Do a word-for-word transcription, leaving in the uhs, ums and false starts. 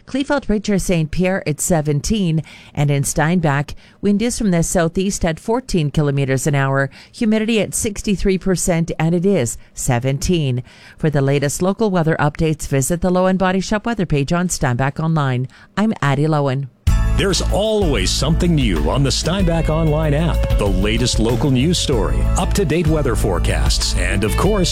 Kleefeld Ridge or Saint Pierre at seventeen, and in Steinbach, wind is from the southeast at fourteen kilometers an hour, humidity at sixty-three percent, and it is seventeen. For the latest local weather updates, visit the Lowen Body Shop weather page on Steinbach Online. I'm Addie Lowen. There's always something new on the Steinbach Online app. The latest local news story, up-to-date weather forecasts, and of course,